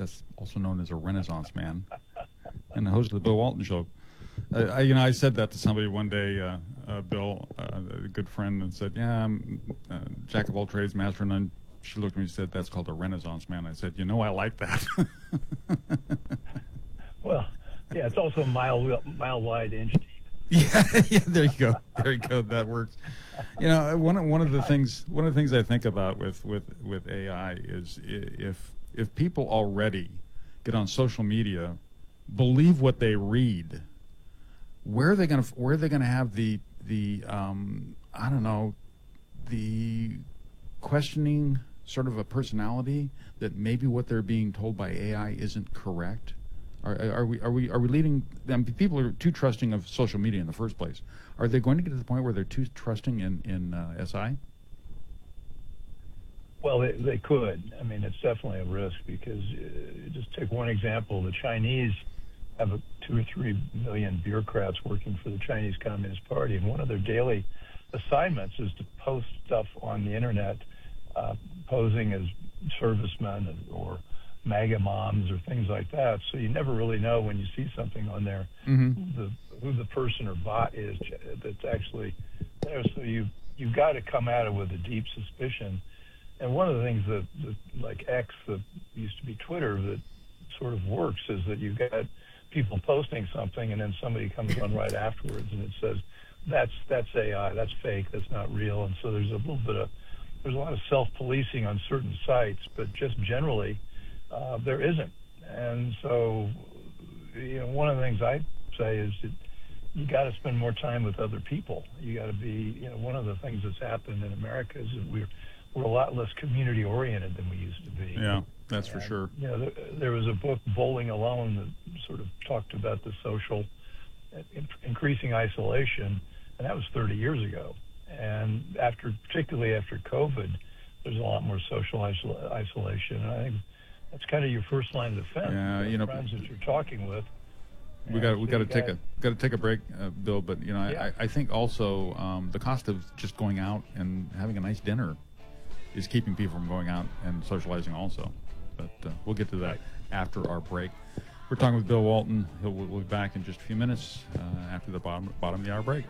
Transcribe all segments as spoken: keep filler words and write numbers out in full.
that's also known as a Renaissance man, and the host of the Bill Walton Show. Uh, I, you know, I said that to somebody one day, uh, uh, Bill, uh, a good friend, and said, "Yeah, I'm uh, jack of all trades, master of none." She looked at me and said, "That's called a Renaissance man." I said, "You know, I like that." Well, yeah, it's also mile mile wide, inch deep. Yeah, yeah. There you go. There you go. That works. You know, one of one of the things one of the things I think about with with with A I is if if people already get on social media, believe what they read, where are they going to where are they going to have the the um, I don't know, the questioning sort of a personality that maybe what they're being told by A I isn't correct? Are, are we are we are we leading them? People are too trusting of social media in the first place. Are they going to get to the point where they're too trusting in in uh, S I? Well, they, they could. I mean, it's definitely a risk because uh, just take one example. The Chinese have a, two or three million bureaucrats working for the Chinese Communist Party, and one of their daily assignments is to post stuff on the internet, uh, posing as servicemen or MAGA moms or things like that. So you never really know when you see something on there mm-hmm. who, the, who the person or bot is that's actually there. So you you've got to come at it with a deep suspicion. And one of the things that, that like X, that used to be Twitter, that sort of works is that you've got people posting something and then somebody comes on right afterwards and it says that's that's A I, that's fake, that's not real. And so there's a little bit of there's a lot of self-policing on certain sites, but just generally. Uh, there isn't. And so, you know, one of the things I say is that you got to spend more time with other people. You got to be, you know, one of the things that's happened in America is that we're, we're a lot less community oriented than we used to be. Yeah, that's and, for sure. You know, there, there was a book, Bowling Alone, that sort of talked about the social, increasing isolation, and that was thirty years ago. And after, particularly after COVID, there's a lot more social isol- isolation. And I think that's kind of your first line of defense. Yeah, you know, friends that you're talking with. We got so we got to take got, a got to take a break, uh, Bill. But you know, yeah. I, I think also um, the cost of just going out and having a nice dinner is keeping people from going out and socializing also. But uh, we'll get to that after our break. We're talking with Bill Walton. He'll we'll be back in just a few minutes uh, after the bottom bottom of the hour break.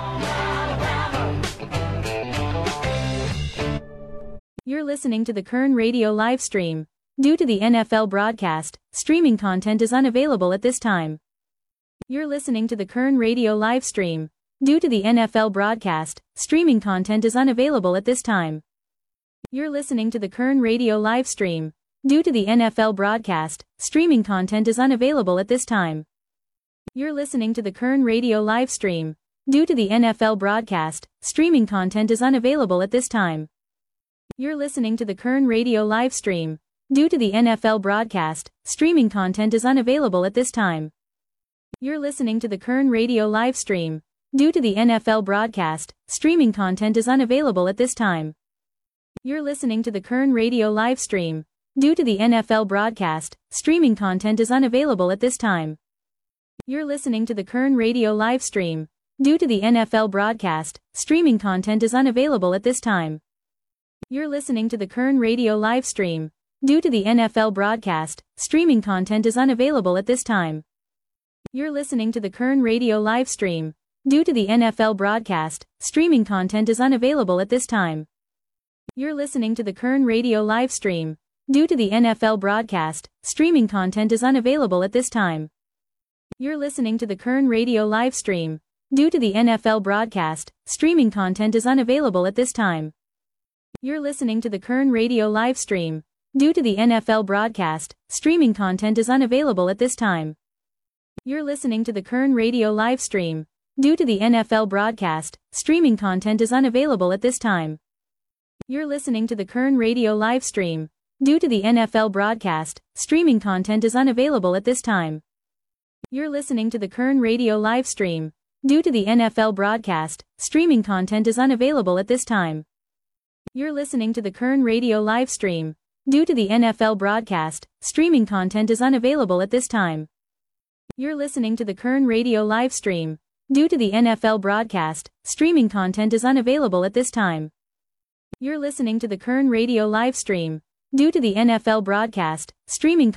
You're listening to the Kern Radio live stream. Due to the N F L broadcast, streaming content is unavailable at this time. You're listening to the Kern Radio live stream. Due to the N F L broadcast, streaming content is unavailable at this time. You're listening to the Kern Radio live stream. Due to the N F L broadcast, streaming content is unavailable at this time. You're listening to the Kern Radio live stream. Due to the N F L broadcast, streaming content is unavailable at this time. You're listening to the Kern Radio live stream. Due to the N F L broadcast, streaming content is unavailable at this time. You're listening to the Kern Radio live stream. Due to the N F L broadcast, streaming content is unavailable at this time. You're listening to the Kern Radio live stream. Due to the N F L broadcast, streaming content is unavailable at this time. You're listening to the Kern Radio live stream. Due to the N F L broadcast, streaming content is unavailable at this time. You're listening to the Kern Radio live stream. Due to the N F L broadcast, streaming content is unavailable at this time. You're listening to the Kern Radio live stream. Due to the N F L broadcast, streaming content is unavailable at this time. You're listening to the Kern Radio live stream. Due to the N F L broadcast, streaming content is unavailable at this time. You're listening to the Kern Radio live stream. Due to the N F L broadcast, streaming content is unavailable at this time. You're listening to the Kern Radio live stream. Due to the N F L broadcast, streaming content is unavailable at this time. You're listening to the Kern Radio live stream. Due to the N F L broadcast, streaming content is unavailable at this time. You're listening to the Kern Radio live stream. Due to the N F L broadcast, streaming content is unavailable at this time. You're listening to the Kern Radio live stream. Due to the N F L broadcast, streaming content is unavailable at this time. You're listening to the Kern Radio live stream. Due to the N F L broadcast, streaming content is unavailable at this time. You're listening to the Kern Radio live stream. Due to the N F L broadcast, streaming content is unavailable at this time. You're listening to the Kern Radio live stream. Due to the N F L broadcast, streaming